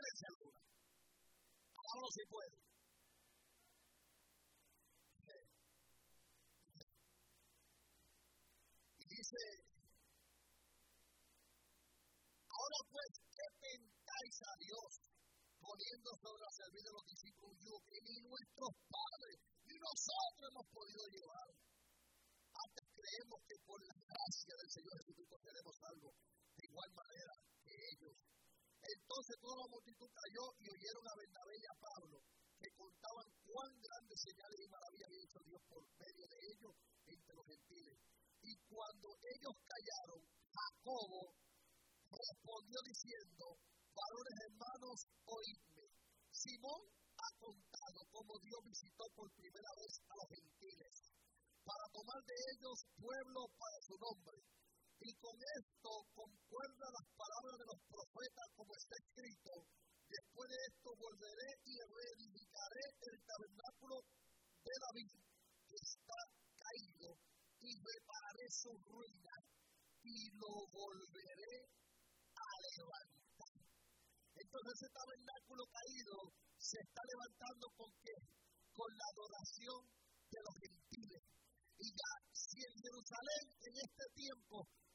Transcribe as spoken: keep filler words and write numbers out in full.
referencia alguna. Ahora sí puede. Y dice, ahora pues, ¿qué tentáis a Dios poniendo sobre la cerviz de los discípulos un yugo que ni nuestros padres ni nosotros hemos podido llevar? Antes creemos que por la gracia del Señor Jesucristo seremos salvos, de igual manera que ellos. Entonces toda la multitud cayó y oyeron a Bernabé y a Pablo, que contaban cuán grandes señales y maravillas había hecho Dios por medio de ellos entre los gentiles. Y cuando ellos callaron, Jacobo respondió diciendo, varones hermanos, oídme. Simón ha contado cómo Dios visitó por primera vez a los gentiles, para tomar de ellos pueblo para su nombre. Y con esto concuerdan las palabras de los profetas, como está escrito, después de esto volveré y reedificaré el tabernáculo de David, que está caído, y repararé su ruina, y lo volveré a levantar. Entonces ese tabernáculo caído se está levantando ¿con qué? Con la adoración de los gentiles. Y ya, si en Jerusalén en este tiempo